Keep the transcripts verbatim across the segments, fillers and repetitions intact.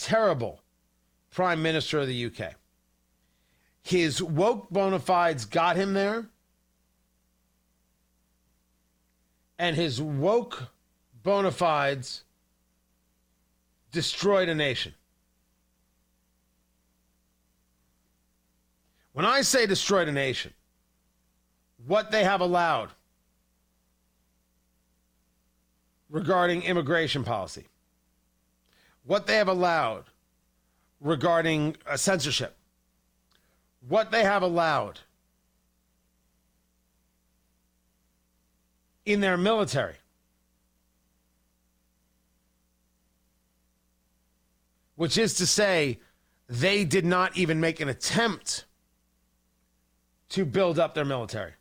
terrible Prime Minister of the U K. His woke bona fides got him there, and his woke bona fides destroyed a nation. When I say destroyed a nation, what they have allowed regarding immigration policy, what they have allowed regarding uh, censorship, what they have allowed in their military, which is to say, they did not even make an attempt to build up their military.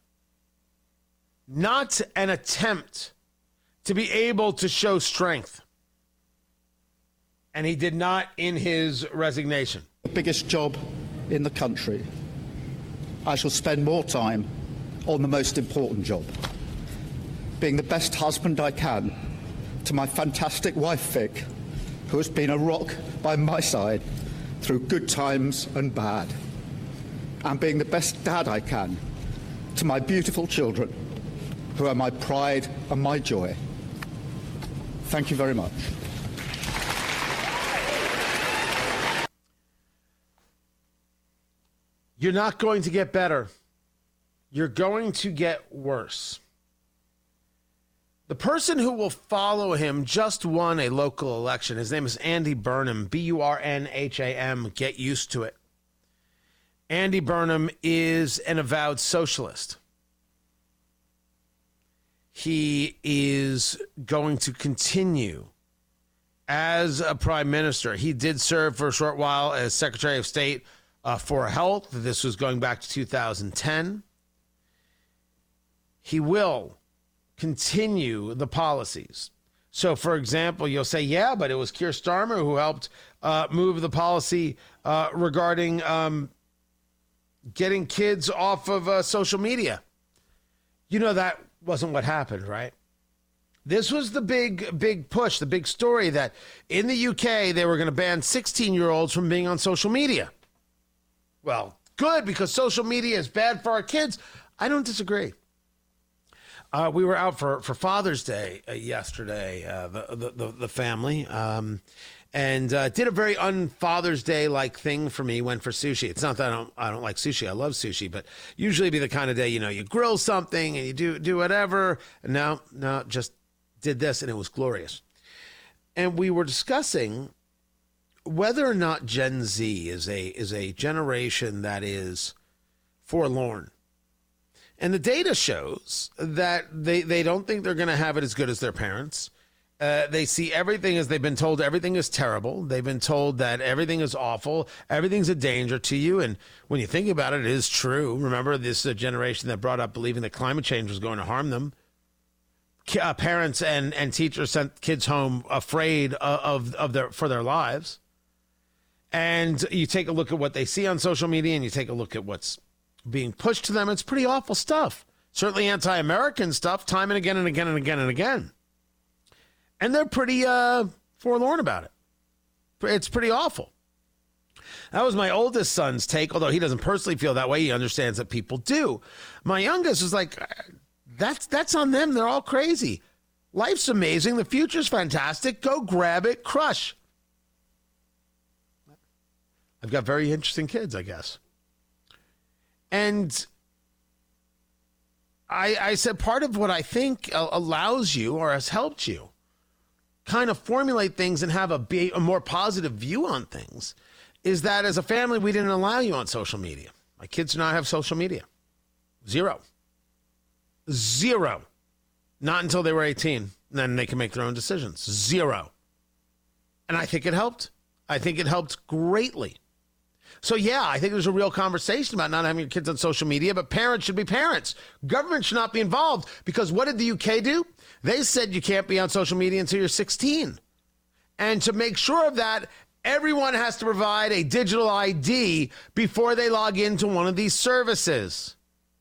Not an attempt to be able to show strength. And he did not in his resignation. The biggest job in the country. I shall spend more time on the most important job. Being the best husband I can to my fantastic wife, Vic, who has been a rock by my side through good times and bad. And being the best dad I can to my beautiful children, who are my pride and my joy. Thank you very much. You're not going to get better. You're going to get worse. The person who will follow him just won a local election. His name is Andy Burnham, B U R N H A M. Get used to it. Andy Burnham is an avowed socialist. He is going to continue as a prime minister. He did serve for a short while as Secretary of State uh, for Health. This was going back to two thousand ten. He will continue the policies. So, for example, you'll say, yeah, but it was Keir Starmer who helped uh, move the policy uh, regarding um, getting kids off of uh, social media. You know, that wasn't what happened, right? This was the big, big push, the big story that in the U K, they were going to ban sixteen-year-olds from being on social media. Well, good, because social media is bad for our kids. I don't disagree. Uh, we were out for, for Father's Day uh, yesterday, uh, the, the, the family, um, and uh, did a very un-Father's Day-like thing for me, went for sushi. It's not that I don't, I don't like sushi. I love sushi, but usually be the kind of day, you know, you grill something and you do, do whatever. And no, no, just did this, and it was glorious. And we were discussing whether or not Gen Z is a is a generation that is forlorn. And the data shows that they, they don't think they're going to have it as good as their parents. Uh, they see everything as they've been told everything is terrible. They've been told that everything is awful. Everything's a danger to you. And when you think about it, it is true. Remember, this is a generation that brought up believing that climate change was going to harm them. Uh, parents and, and teachers sent kids home afraid of, of, of their for their lives. And you take a look at what they see on social media and you take a look at what's being pushed to them. It's pretty awful stuff. Certainly anti-American stuff, time and again and again and again and again. And they're pretty uh, forlorn about it. It's pretty awful. That was my oldest son's take, although he doesn't personally feel that way. He understands that people do. My youngest is like, that's, that's on them. They're all crazy. Life's amazing. The future's fantastic. Go grab it. Crush. I've got very interesting kids, I guess. And I, I said part of what I think allows you or has helped you kind of formulate things and have a, be, a more positive view on things is that as a family, we didn't allow you on social media. My kids do not have social media. Zero. Zero. Not until they were eighteen. Then they can make their own decisions. Zero. And I think it helped. I think it helped greatly. So, yeah, I think there's a real conversation about not having your kids on social media, but parents should be parents. Government should not be involved because what did the U K do? They said you can't be on social media until you're sixteen. And to make sure of that, everyone has to provide a digital I D before they log into one of these services.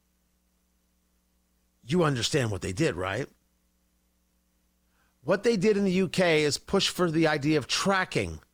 You understand what they did, right? What they did in the U K is push for the idea of tracking.